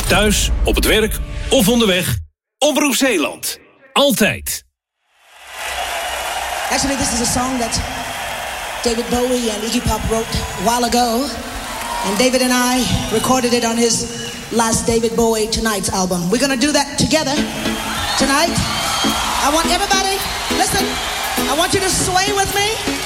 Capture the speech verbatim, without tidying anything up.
Thuis, op het werk of onderweg. Omroep Zeeland. Altijd. Actually, this is a song that David Bowie and Iggy Pop wrote a while ago. And David and I recorded it on his last David Bowie Tonight's album. We're going to do that together tonight. I want everybody, listen, I want you to sway with me.